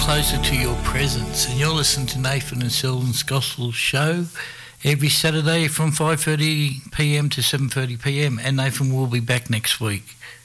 closer to your presence. And you're listening to Nathan and Sylvan's Gospel Show every Saturday from 5:30 p.m. to 7:30 p.m. And Nathan will be back next week.